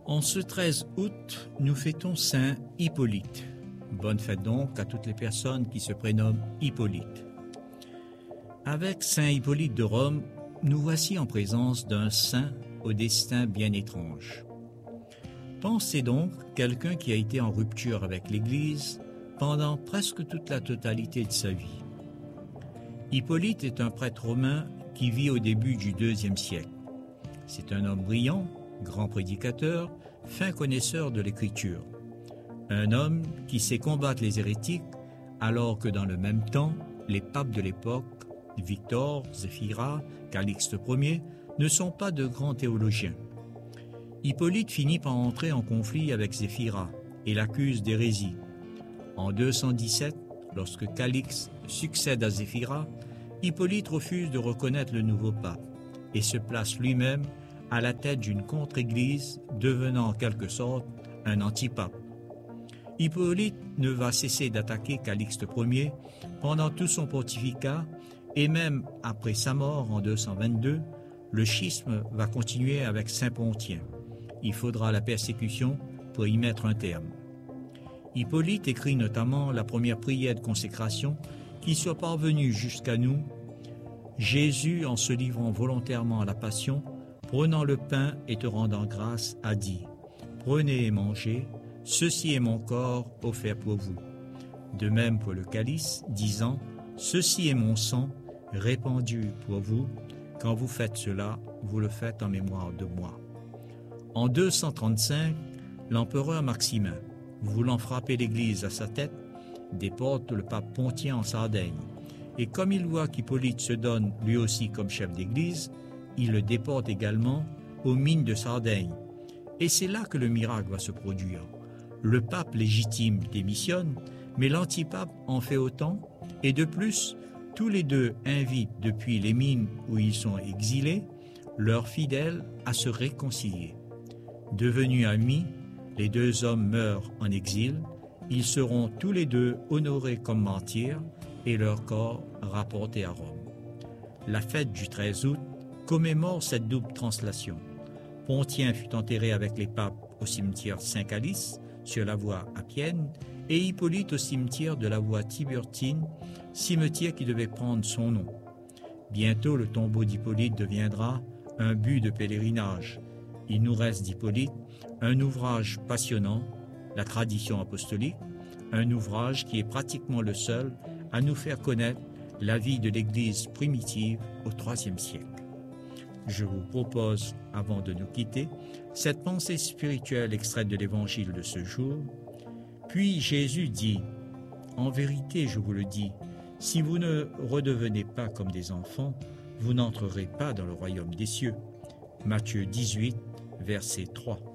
En ce 13 août, nous fêtons Saint Hippolyte. Bonne fête donc à toutes les personnes qui se prénomment Hippolyte. Avec Saint Hippolyte de Rome, nous voici en présence d'un saint au destin bien étrange. Pensez donc quelqu'un qui a été en rupture avec l'Église pendant presque toute la totalité de sa vie. Hippolyte est un prêtre romain qui vit au début du IIe siècle. C'est un homme brillant, grand prédicateur, fin connaisseur de l'Écriture. Un homme qui sait combattre les hérétiques alors que dans le même temps, les papes de l'époque, Victor, Zéphyra, Calixte Ier, ne sont pas de grands théologiens. Hippolyte finit par entrer en conflit avec Zéphyra et l'accuse d'hérésie. En 217, lorsque Calixte succède à Zéphyra, Hippolyte refuse de reconnaître le nouveau pape et se place lui-même à la tête d'une contre-église, devenant en quelque sorte un antipape. Hippolyte ne va cesser d'attaquer Calixte Ier pendant tout son pontificat et même après sa mort en 222, le schisme va continuer avec Saint Pontien. Il faudra la persécution pour y mettre un terme. Hippolyte écrit notamment la première prière de consécration qui soit parvenue jusqu'à nous. Jésus, en se livrant volontairement à la passion, prenant le pain et te rendant grâce, a dit « Prenez et mangez, ceci est mon corps offert pour vous. » De même pour le calice, disant « Ceci est mon sang, répandu pour vous. Quand vous faites cela, vous le faites en mémoire de moi. » En 235, l'empereur Maximin, voulant frapper l'Église à sa tête, déporte le pape Pontien en Sardaigne. Et comme il voit qu'Hippolyte se donne lui aussi comme chef d'Église, il le déporte également aux mines de Sardaigne. Et c'est là que le miracle va se produire. Le pape légitime démissionne, mais l'antipape en fait autant, et de plus, tous les deux invitent depuis les mines où ils sont exilés, leurs fidèles à se réconcilier. Devenus amis, les deux hommes meurent en exil, ils seront tous les deux honorés comme martyrs et leur corps rapportés à Rome. La fête du 13 août commémore cette double translation. Pontien fut enterré avec les papes au cimetière Saint-Calice, sur la voie Appienne, et Hippolyte au cimetière de la voie Tiburtine, cimetière qui devait prendre son nom. Bientôt, le tombeau d'Hippolyte deviendra un but de pèlerinage. Il nous reste d'Hippolyte un ouvrage passionnant, la tradition apostolique, un ouvrage qui est pratiquement le seul à nous faire connaître la vie de l'Église primitive au IIIe siècle. Je vous propose, avant de nous quitter, cette pensée spirituelle extraite de l'Évangile de ce jour. Puis Jésus dit, « En vérité, je vous le dis, si vous ne redevenez pas comme des enfants, vous n'entrerez pas dans le royaume des cieux. » Matthieu 18, verset 3.